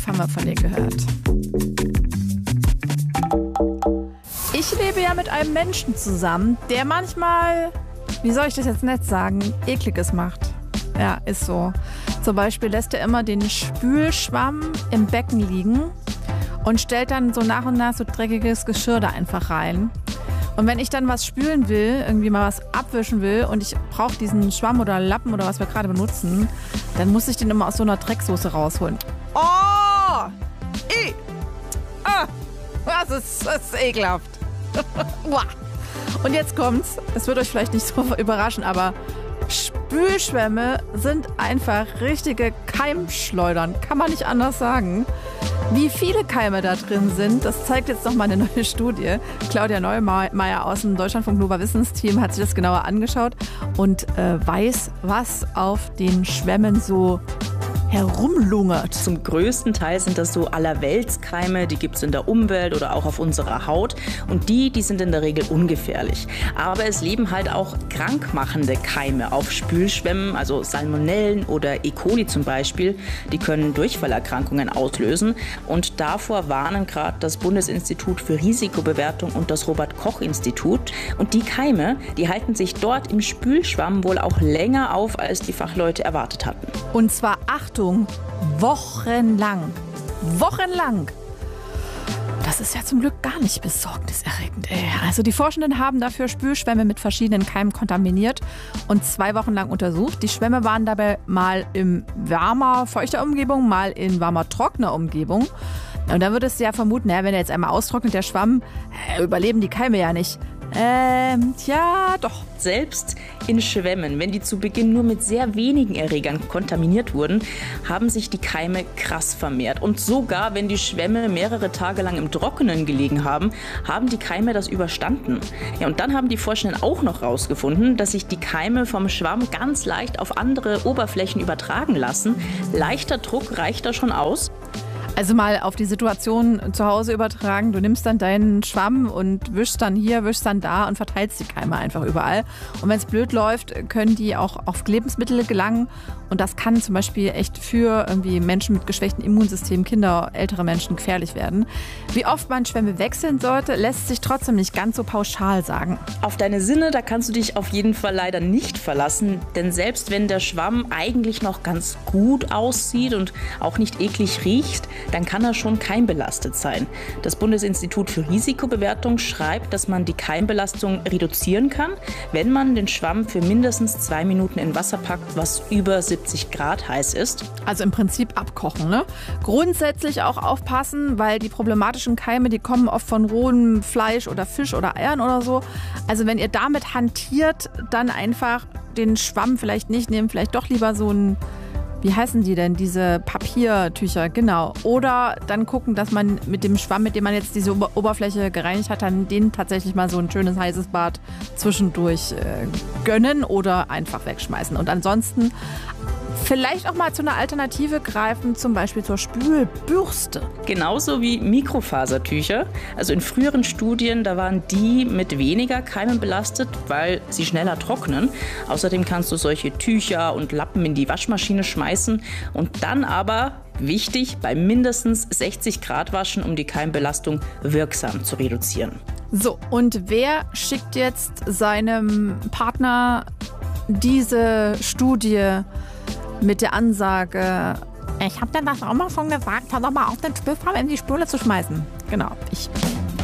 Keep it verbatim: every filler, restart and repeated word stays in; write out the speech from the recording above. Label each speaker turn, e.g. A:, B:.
A: haben wir von dir gehört. Ich lebe ja mit einem Menschen zusammen, der manchmal, wie soll ich das jetzt nett sagen, Ekliges macht. Ja, ist so. Zum Beispiel lässt er immer den Spülschwamm im Becken liegen und stellt dann so nach und nach so dreckiges Geschirr da einfach rein. Und wenn ich dann was spülen will, irgendwie mal was abwischen will und ich brauche diesen Schwamm oder Lappen oder was wir gerade benutzen, dann muss ich den immer aus so einer Drecksoße rausholen. Oh! I! Ah! Das ist, das ist ekelhaft. Und jetzt kommt's. Es wird euch vielleicht nicht so überraschen, aber Spülschwämme sind einfach richtige Keimschleudern. Kann man nicht anders sagen. Wie viele Keime da drin sind, das zeigt jetzt nochmal eine neue Studie. Claudia Neumeier aus dem Deutschlandfunk Nova Wissensteam hat sich das genauer angeschaut und äh, weiß, was auf den Schwämmen so herumlungert.
B: Zum größten Teil sind das so Allerweltskeime, die gibt es in der Umwelt oder auch auf unserer Haut. Und die, die sind in der Regel ungefährlich. Aber es leben halt auch krankmachende Keime auf Spülschwämmen, also Salmonellen oder E. coli zum Beispiel. Die können Durchfallerkrankungen auslösen. Und davor warnen gerade das Bundesinstitut für Risikobewertung und das Robert-Koch-Institut. Und die Keime, die halten sich dort im Spülschwamm wohl auch länger auf, als die Fachleute erwartet hatten.
A: Und zwar Achtung, wochenlang. Wochenlang. Das ist ja zum Glück gar nicht besorgniserregend. Ey. Also die Forschenden haben dafür Spülschwämme mit verschiedenen Keimen kontaminiert und zwei Wochen lang untersucht. Die Schwämme waren dabei mal in warmer, feuchter Umgebung, mal in warmer, trockener Umgebung. Und dann würdest du ja vermuten, naja, wenn er jetzt einmal austrocknet, der Schwamm, äh, überleben die Keime ja nicht. Ähm, tja, doch.
B: Selbst in Schwämmen, wenn die zu Beginn nur mit sehr wenigen Erregern kontaminiert wurden, haben sich die Keime krass vermehrt. Und sogar wenn die Schwämme mehrere Tage lang im Trockenen gelegen haben, haben die Keime das überstanden. Ja, und dann haben die Forschenden auch noch herausgefunden, dass sich die Keime vom Schwamm ganz leicht auf andere Oberflächen übertragen lassen. Leichter Druck reicht da schon aus.
A: Also mal auf die Situation zu Hause übertragen. Du nimmst dann deinen Schwamm und wischst dann hier, wischst dann da und verteilst die Keime einfach überall. Und wenn es blöd läuft, können die auch auf Lebensmittel gelangen. Und das kann zum Beispiel echt für irgendwie Menschen mit geschwächtem Immunsystem, Kinder, ältere Menschen gefährlich werden. Wie oft man Schwämme wechseln sollte, lässt sich trotzdem nicht ganz so pauschal sagen.
B: Auf deine Sinne, da kannst du dich auf jeden Fall leider nicht verlassen. Denn selbst wenn der Schwamm eigentlich noch ganz gut aussieht und auch nicht eklig riecht, dann kann er schon keimbelastet sein. Das Bundesinstitut für Risikobewertung schreibt, dass man die Keimbelastung reduzieren kann, wenn man den Schwamm für mindestens zwei Minuten in Wasser packt, was über siebzig Grad heiß ist.
A: Also im Prinzip abkochen, ne? Grundsätzlich auch aufpassen, weil die problematischen Keime, die kommen oft von rohem Fleisch oder Fisch oder Eiern oder so. Also wenn ihr damit hantiert, dann einfach den Schwamm vielleicht nicht nehmen, vielleicht doch lieber so ein, wie heißen die denn, diese Papiertücher, genau. Oder dann gucken, dass man mit dem Schwamm, mit dem man jetzt diese Ober- Oberfläche gereinigt hat, dann den tatsächlich mal so ein schönes heißes Bad zwischendurch äh, gönnen oder einfach wegschmeißen. Und ansonsten vielleicht auch mal zu einer Alternative greifen, zum Beispiel zur Spülbürste.
B: Genauso wie Mikrofasertücher. Also in früheren Studien, da waren die mit weniger Keimen belastet, weil sie schneller trocknen. Außerdem kannst du solche Tücher und Lappen in die Waschmaschine schmeißen und dann aber, wichtig, bei mindestens sechzig Grad waschen, um die Keimbelastung wirksam zu reduzieren.
A: So, und wer schickt jetzt seinem Partner diese Studie mit der Ansage, ich habe dir das auch mal schon gesagt, hör doch mal auf, den Spülschwamm in die Spüle zu schmeißen. Genau, ich.